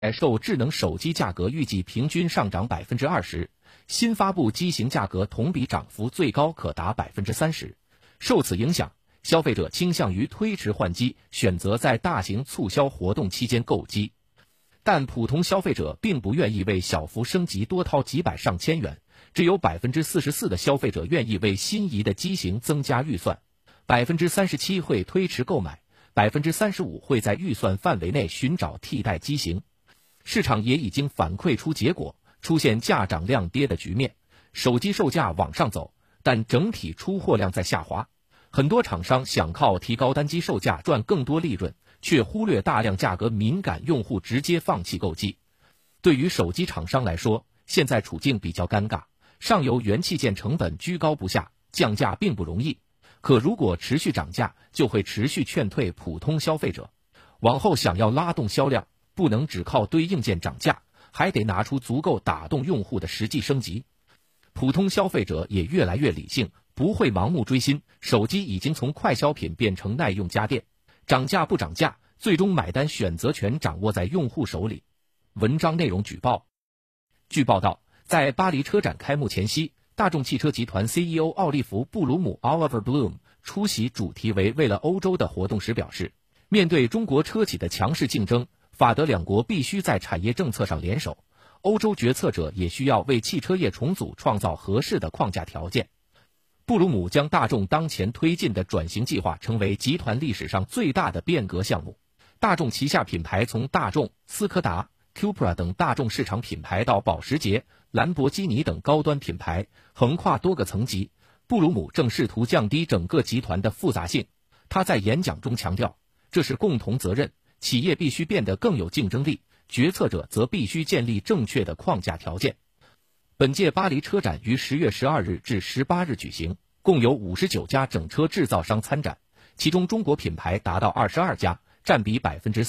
受智能手机价格预计平均上涨20%，新发布机型价格同比涨幅最高可达30%。受此影响，消费者倾向于推迟换机，选择在大型促销活动期间购机。但普通消费者并不愿意为小幅升级多掏几百上千元，只有44%的消费者愿意为心仪的机型增加预算，37%会推迟购买，35%会在预算范围内寻找替代机型。市场也已经反馈出结果，出现价涨量跌的局面，手机售价往上走，但整体出货量在下滑。很多厂商想靠提高单机售价赚更多利润，却忽略大量价格敏感用户直接放弃购机。对于手机厂商来说，现在处境比较尴尬，上游元器件成本居高不下，降价并不容易。可如果持续涨价，就会持续劝退普通消费者。往后想要拉动销量，不能只靠堆硬件涨价，还得拿出足够打动用户的实际升级。普通消费者也越来越理性，不会盲目追新，手机已经从快消品变成耐用家电，涨价不涨价，最终买单选择权掌握在用户手里。文章内容举报。据报道，在巴黎车展开幕前夕，大众汽车集团 CEO 奥利弗·布鲁姆 Oliver Bloom 出席主题为为了欧洲的活动时表示，面对中国车企的强势竞争，法德两国必须在产业政策上联手，欧洲决策者也需要为汽车业重组创造合适的框架条件。布鲁姆将大众当前推进的转型计划称为集团历史上最大的变革项目。大众旗下品牌从大众、斯柯达、Cupra 等大众市场品牌到保时捷、兰博基尼等高端品牌，横跨多个层级。布鲁姆正试图降低整个集团的复杂性。他在演讲中强调，这是共同责任，企业必须变得更有竞争力，决策者则必须建立正确的框架条件。本届巴黎车展于10月12日至18日举行，共有59家整车制造商参展，其中中国品牌达到22家，占比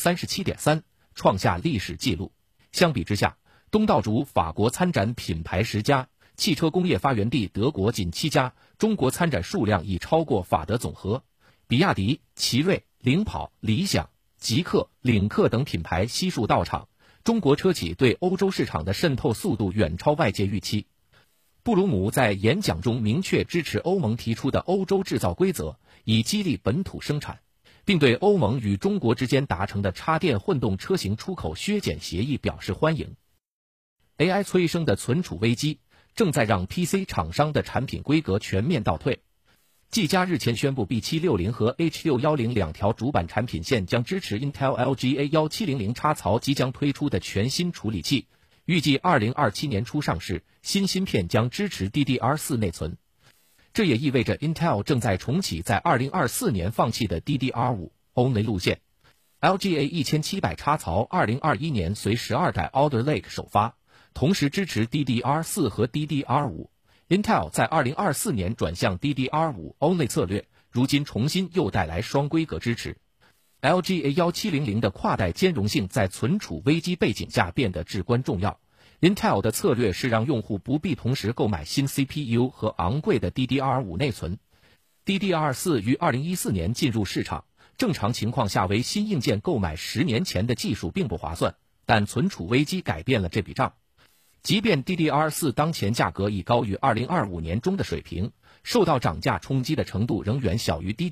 37.3%， 创下历史纪录。相比之下，东道主法国参展品牌10家，汽车工业发源地德国仅7家，中国参展数量已超过法德总和。比亚迪、奇瑞、领跑、理想、极氪、领克等品牌悉数到场，中国车企对欧洲市场的渗透速度远超外界预期。布鲁姆在演讲中明确支持欧盟提出的欧洲制造规则，以激励本土生产，并对欧盟与中国之间达成的插电混动车型出口削减协议表示欢迎。AI 催生的存储危机正在让 PC 厂商的产品规格全面倒退。技嘉日前宣布 B760 和 H610 两条主板产品线将支持 Intel LGA 1700插槽即将推出的全新处理器，预计2027年初上市，新芯片将支持 DDR4 内存。这也意味着 Intel 正在重启在2024年放弃的 DDR5 Only 路线。LGA 1700插槽2021年随12代 Alder Lake 首发，同时支持 DDR4 和 DDR5。Intel 在2024年转向 DDR5 Only 策略，如今重新又带来双规格支持。LGA 1700的跨代兼容性在存储危机背景下变得至关重要。Intel 的策略是让用户不必同时购买新 CPU 和昂贵的 DDR5 内存。DDR4 于2014年进入市场，正常情况下为新硬件购买10年前的技术并不划算，但存储危机改变了这笔账。即便 DDR4 当前价格已高于2025年中的水平，受到涨价冲击的程度仍远小于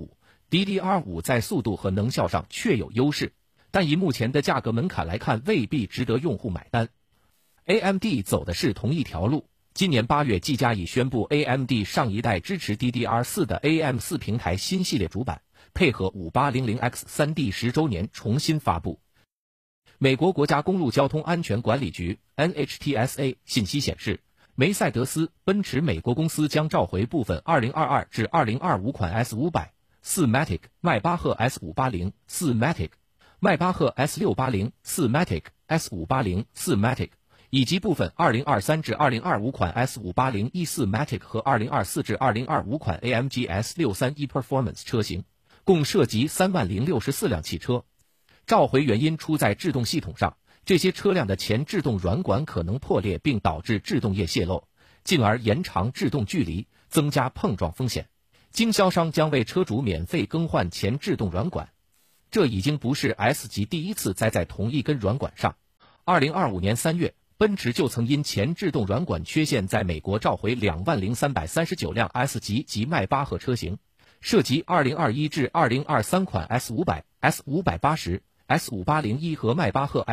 DDR5。DDR5 在速度和能效上确有优势，但以目前的价格门槛来看，未必值得用户买单。AMD 走的是同一条路。今年8月，技嘉已宣布 AMD 上一代支持 DDR4 的 AM4 平台新系列主板，配合 5800X3D 10周年重新发布。美国国家公路交通安全管理局 NHTSA 信息显示，梅赛德斯奔驰美国公司将召回部分2022至2025款 S500、4MATIC、迈巴赫 S580、4MATIC、迈巴赫 S680、4MATIC、S580、4MATIC， 以及部分2023至2025款 S580 E4MATIC 和2024至2025款 AMG S63 ePerformance 车型，共涉及30064辆汽车。召回原因出在制动系统上，这些车辆的前制动软管可能破裂并导致制动液泄漏，进而延长制动距离，增加碰撞风险。经销商将为车主免费更换前制动软管。这已经不是 S 级第一次栽在同一根软管上。 2025年3月，奔驰就曾因前制动软管缺陷在美国召回20339辆 S 级及迈巴赫车型，涉及2021至2023款 S500、S580、S5801和迈巴赫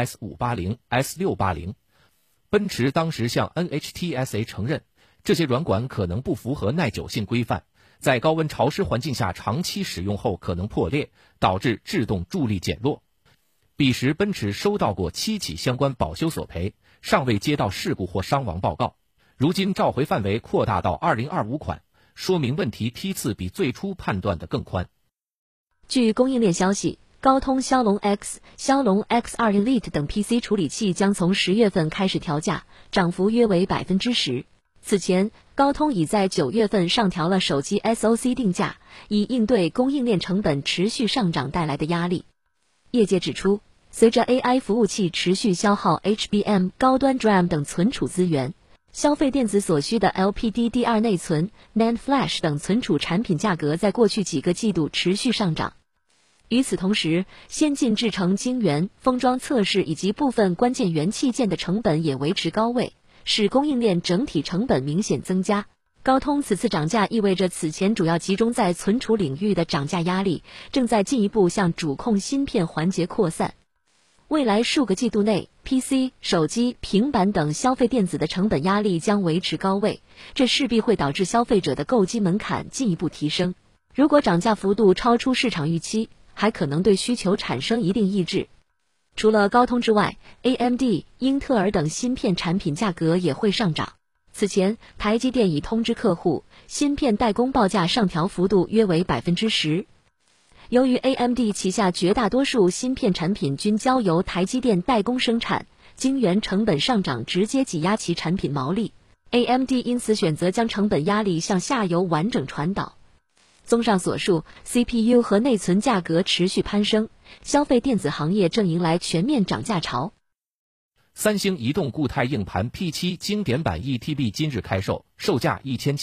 S580、S680。奔驰当时向 NHTSA 承认，这些软管可能不符合耐久性规范，在高温潮湿环境下长期使用后可能破裂，导致制动助力减弱。彼时奔驰收到过7起相关保修索赔，尚未接到事故或伤亡报告。如今召回范围扩大到2025款，说明问题梯次比最初判断的更宽。 据供应链消息，高通骁龙 X、骁龙 X2 Elite 等 PC 处理器将从10月份开始调价，涨幅约为 10%。此前，高通已在9月份上调了手机 SoC 定价，以应对供应链成本持续上涨带来的压力。业界指出，随着 AI 服务器持续消耗 HBM、高端 DRAM 等存储资源，消费电子所需的 LPDDR 内存、NAND Flash 等存储产品价格在过去几个季度持续上涨。与此同时，先进制程晶圆、封装测试以及部分关键元器件的成本也维持高位，使供应链整体成本明显增加。高通此次涨价意味着此前主要集中在存储领域的涨价压力正在进一步向主控芯片环节扩散。未来数个季度内 ，PC、手机、平板等消费电子的成本压力将维持高位，这势必会导致消费者的购机门槛进一步提升。如果涨价幅度超出市场预期，还可能对需求产生一定抑制。除了高通之外 ，AMD、英特尔等芯片产品价格也会上涨。此前，台积电已通知客户，芯片代工报价上调幅度约为 10%。由于 AMD 旗下绝大多数芯片产品均交由台积电代工生产，晶圆成本上涨直接挤压其产品毛利。AMD 因此选择将成本压力向下游完整传导。综上所述 ，CPU 和内存价格持续攀升，消费电子行业正迎来全面涨价潮。 三星移动固态硬盘 P7 经典版 1TB 今日开售，售价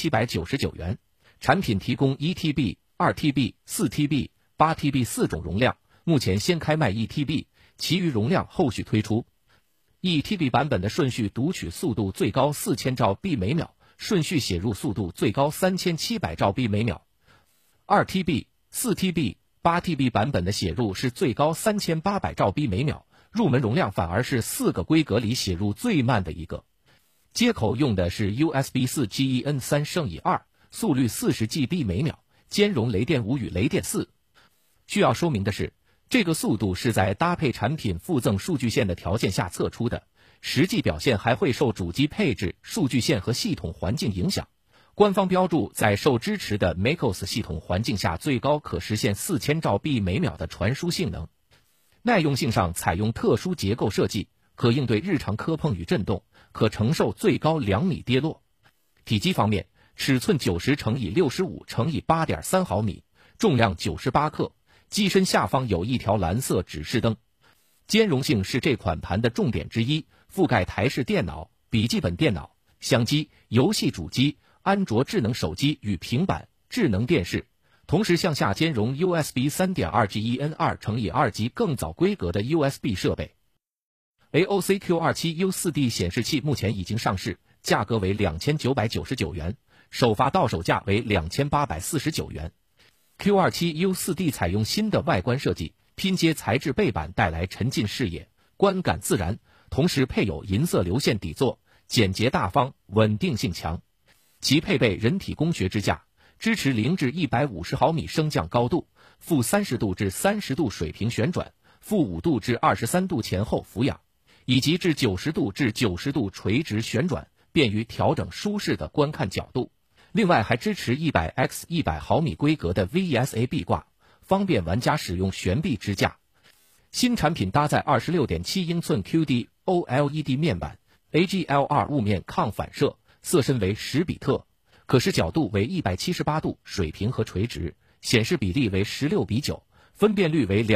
1799元。产品提供 1TB、2TB、4TB、8TB 4种容量，目前先开卖 1TB， 其余容量后续推出。1TB 版本的顺序读取速度最高4000兆 B 每秒，顺序写入速度最高3700兆 B 每秒。2TB、4TB、8TB 版本的写入是最高3800兆 B 每秒。入门容量反而是4个规格里写入最慢的一个。接口用的是 USB 4 GEN3-2，速率40GB 每秒，兼容雷电5与雷电4。需要说明的是，这个速度是在搭配产品附赠数据线的条件下测出的，实际表现还会受主机配置、数据线和系统环境影响。官方标注在受支持的 MACOS 系统环境下最高可实现4000兆 B 每秒的传输性能。耐用性上采用特殊结构设计，可应对日常磕碰与震动，可承受最高2米跌落。体积方面，尺寸90×65×8.3毫米，重量98克，机身下方有一条蓝色指示灯。兼容性是这款盘的重点之一，覆盖台式电脑、笔记本电脑、相机、游戏主机、安卓智能手机与平板、智能电视。同时向下兼容 USB 3.2 GEN2×2 级更早规格的 USB 设备。AOC Q27U4D 显示器目前已经上市，价格为2999元，首发到手价为2849元。Q27U4D 采用新的外观设计，拼接材质背板带来沉浸视野，观感自然，同时配有银色流线底座，简洁大方，稳定性强。其配备人体工学支架，支持0至150毫米升降高度，负30度至30度水平旋转，负5度至23度前后俯仰，以及至90度至90度垂直旋转，便于调整舒适的观看角度。另外还支持 100x100 毫米规格的 VESA 壁挂，方便玩家使用悬臂支架。新产品搭载 26.7 英寸 QD OLED 面板， AGL2 雾面抗反射，色深为10比特，可视角度为178度水平和垂直，显示比例为16比9，分辨率为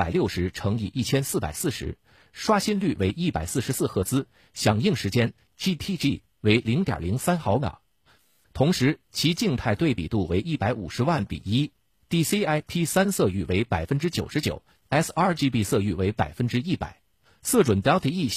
2560×1440，刷新率为144赫兹，响应时间 GTG 为 0.03 毫秒。同时其静态对比度为150万比1， DCI-P3 色域为 99%， sRGB 色域为 100%， 色准 Delta E